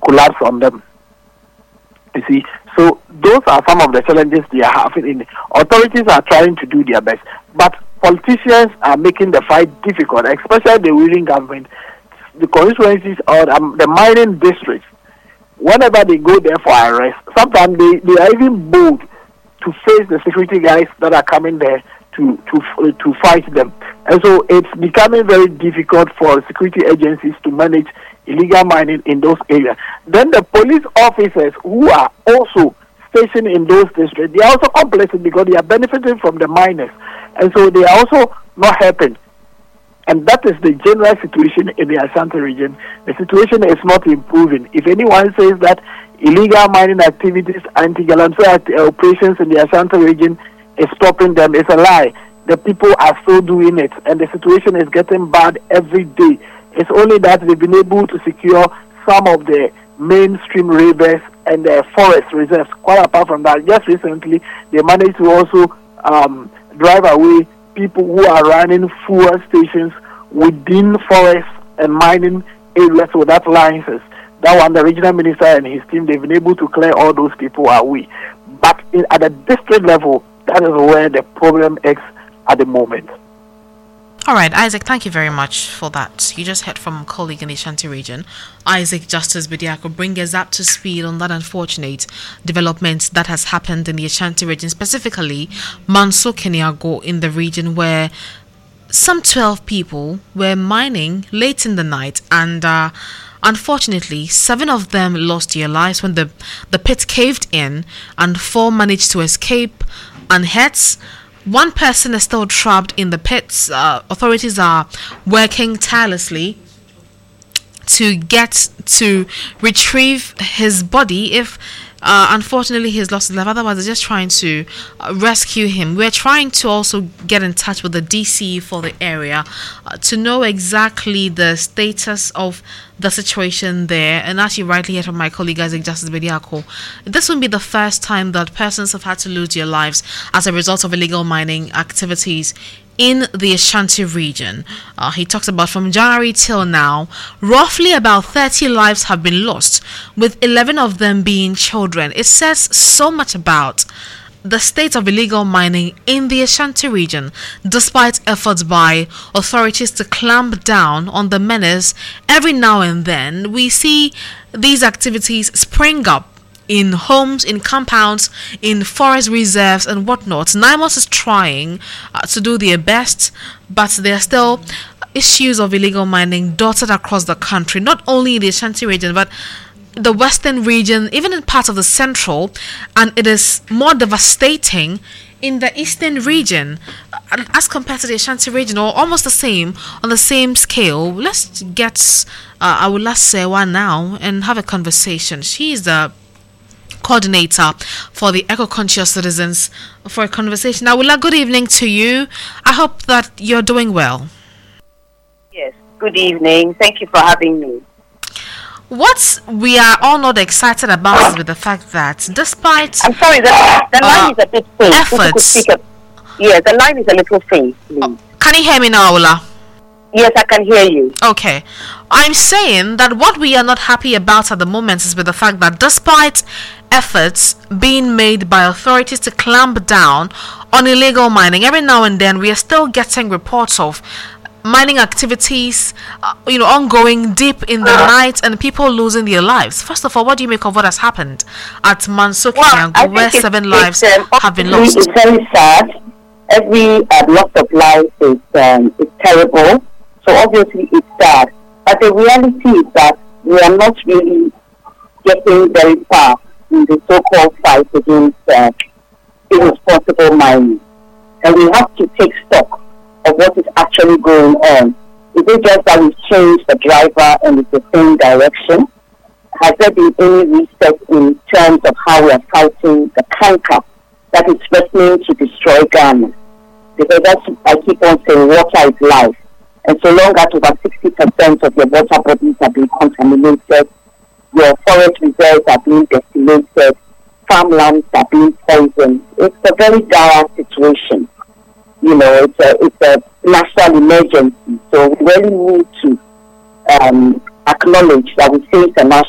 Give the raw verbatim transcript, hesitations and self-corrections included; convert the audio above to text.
collapse on them. You see, so those are some of the challenges they are having. In authorities are trying to do their best, but politicians are making the fight difficult, especially the ruling government, the constituencies or um, the mining districts. Whenever they go there for arrest, sometimes they, they are even bold to face the security guys that are coming there to to to fight them. And so it's becoming very difficult for security agencies to manage illegal mining in those areas. Then the police officers who are also stationed in those districts, they are also complicit because they are benefiting from the miners. And so they are also not helping. And that is the general situation in the Ashanti region. The situation is not improving. If anyone says that illegal mining activities, anti-galamsey operations in the Ashanti region is stopping them, it's a lie. The people are still doing it, and the situation is getting bad every day. It's only that they've been able to secure some of the mainstream rivers and the forest reserves. Quite apart from that, just recently, they managed to also um, drive away people who are running fuel stations within forests and mining areas without licenses. That one, the regional minister and his team, they've been able to clear all those people away. But in, at the district level, that is where the problem is at the moment. All right, Isaac, thank you very much for that. You just heard from a colleague in the Ashanti region, Isaac Justice Bediako, bring us up to speed on that unfortunate development that has happened in the Ashanti region, specifically Manso Keniago in the region, where some twelve people were mining late in the night, and uh, unfortunately, seven of them lost their lives when the, the pit caved in, and four managed to escape unhurt. One person is still trapped in the pits. Uh, authorities are working tirelessly to get to retrieve his body if uh, unfortunately he's lost his life. Otherwise, they're just trying to uh, rescue him. We're trying to also get in touch with the D C for the area uh, to know exactly the status of the situation there. And as you rightly heard from my colleague Isaac Justice Bediako, this won't be the first time that persons have had to lose their lives as a result of illegal mining activities in the Ashanti region. Uh, he talks about from January till now, roughly about thirty lives have been lost, with eleven of them being children. It says so much about the state of illegal mining in the Ashanti region, despite efforts by authorities to clamp down on the menace. Every now and then, we see these activities spring up in homes, in compounds, in forest reserves and whatnot. NIMOS is trying uh, to do their best, but there are still issues of illegal mining dotted across the country, not only in the Ashanti region, but the western region, even in parts of the central, and it is more devastating in the eastern region uh, as compared to the Ashanti region, or almost the same, on the same scale. Let's get uh, I will last say one now and have a conversation. She is the coordinator for the Eco-Conscious Citizens, for a conversation. Awula, good evening to you. I hope that you're doing well. Yes, good evening. Thank you for having me. What we are all not excited about is with the fact that despite I'm sorry, the, the line uh, is a bit faint. efforts. Yeah, the line is a little faint, please. Oh, can you hear me now, Awula? Yes, I can hear you. Okay. I'm saying that what we are not happy about at the moment is with the fact that despite efforts being made by authorities to clamp down on illegal mining, every now and then we are still getting reports of mining activities, uh, you know, ongoing deep in the night and people losing their lives. First of all, what do you make of what has happened at Manso Keniago, well, where seven it's, lives it's, um, have been lost? It's very sad. Every uh, loss of life is um, is terrible. So obviously it's sad. But the reality is that we are not really getting very far in the so-called fight against uh, irresponsible mining. And we have to take stock of what is actually going on. Is it just that we've changed the driver and it's the same direction? Has there been any reset in terms of how we are fighting the canker that is threatening to destroy Ghana? Because that's, I keep on saying, water is life. And so long as over sixty percent of your water bodies are being contaminated, your forest reserves are being decimated, farmlands are being poisoned, it's a very dire situation. You know, it's a, it's a national emergency. So we really need to um, acknowledge that we face a national